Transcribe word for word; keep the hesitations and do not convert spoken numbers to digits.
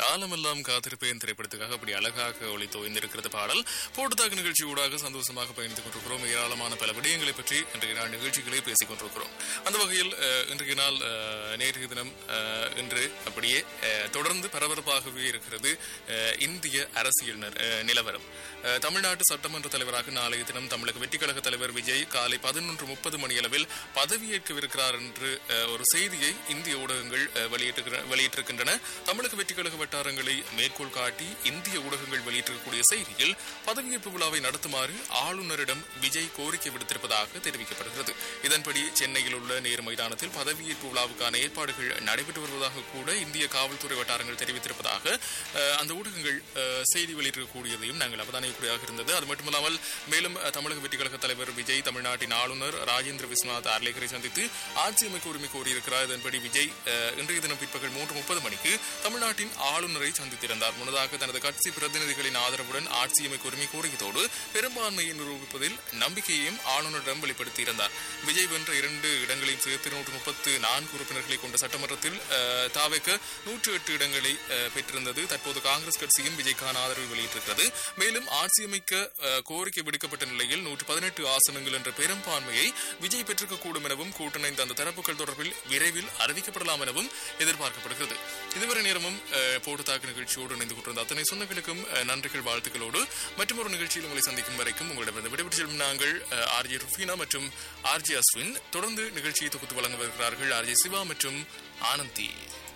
காலமெல்லாம் காத்திருப்பேன் திரைப்படத்துக்காக அப்படி அழகாக ஒளி தோய்ந்திருக்கிறது பாடல். போட்டுத்தாக்கு நிகழ்ச்சி ஊடாக சந்தோஷமாக பயணித்துக் கொண்டிருக்கிறோம். ஏராளமான பல விடயங்களை பற்றி இன்றைய நாள் நிகழ்ச்சிகளை பேசிக் கொண்டிருக்கிறோம். அந்த வகையில் இன்றைய நாள் நேற்றைய தினம் இன்று அப்படியே தொடர்ந்து பரபரப்பாகவே இருக்கிறது இந்திய அரசியல் நிலவரம். தமிழ்நாட்டு சட்டமன்ற தலைவராக நாளைய தினம் தமிழக வெற்றிக்கழக தலைவர் விஜய் காலை பதினொன்று முப்பது மணியளவில் பதவியேற்கவிருக்கிறார் என்று ஒரு செய்தியை இந்திய ஊடகங்கள் வெளியிட்டிருக்கின்றன. தமிழக வெற்றிக்கழக வட்டாரங்களை மேற்கோள் காட்டி இந்திய ஊடகங்கள் வெளியிட்டிருக்கக்கூடிய செய்தியில் பதவியேற்பு விழாவை நடத்துமாறு ஆளுநரிடம் விஜய் கோரிக்கை விடுத்திருப்பதாக தெரிவிக்கப்படுகிறது. இதன்படி சென்னையில் உள்ள நேரு மைதானத்தில் பதவியேற்பு விழாவுக்கான ஏற்பாடுகள் நடைபெற்று வருவதாக கூட இந்திய காவல்துறை வட்டாரங்கள் தெரிவித்திருப்பதாக அந்த ஊடகங்கள் செய்தி வெளியிட்டிருக்கக்கூடியதையும் நாங்கள் அவதானிக்கக்கூடியதாக இருந்தது. அது மட்டுமல்லாமல் மேலும் தமிழக வெற்றிக்கழக தலைவர் விஜய் தமிழ்நாட்டின் ஆளுநர் ராஜேந்திர விஸ்வநாத் அர்லேக்கரை சந்தித்து ஆட்சி அமைக்க உரிமை கோரியிருக்கிறார். இதன்படி விஜய் இன்றைய தினம் பிற்பகல் மூன்று முப்பது மணிக்கு தமிழ்நாட்டின் ஆளுநரை சந்தித்திருந்தார். முன்னதாக தனது கட்சி பிரதிநிதிகளின் ஆதரவுடன் ஆட்சி அமைக்க உரிமை கோரியதோடு பெரும்பான்மையை நிரூபிப்பதில் நம்பிக்கையையும் ஆளுநரிடம் வெளிப்படுத்தியிருந்தார். விஜய் வென்ற இரண்டு இடங்களையும் சேர்த்து நூற்று முப்பத்து நான்கு உறுப்பினர்களை கொண்ட சட்டமன்றத்தில் தாவேக்க நூற்று எட்டு இடங்களை பெற்றிருந்தது. தற்போது காங்கிரஸ் கட்சியும் விஜய்க்கான ஆதரவை வெளியிட்டிருக்கிறது. மேலும் ஆட்சி அமைக்க கோரிக்கை விடுக்கப்பட்ட நிலையில் நூற்று பதினெட்டு ஆசனங்கள் என்ற பெரும்பான்மையை விஜய் பெற்றிருக்கக்கூடும் எனவும் கூட்டணிந்த அந்த தரப்புகள் தொடர்பில் விரைவில் அறிவிக்கப்படலாம் எனவும் எதிர்பார்க்கப்படுகிறது. இதுவரை நேரமும் போட்டு தாக்கு நிகழ்ச்சியோடு இணைந்து கொண்டிருந்த அத்தனை சொந்தங்களுக்கும் நன்றிகள் வாழ்த்துக்களோடு மற்றும் ஒரு நிகழ்ச்சியில் உங்களை சந்திக்கும் வரைக்கும் உங்களிடம் விடைபெற்று செல்லும் நாங்கள் ஆர்ஜே ருஃபீனா மற்றும் ஆர்ஜே அஸ்வின். தொடர்ந்து நிகழ்ச்சியை தொகுத்து வழங்க வருகிறார்கள் ஆர்ஜே சிவா மற்றும் ஆனந்தி.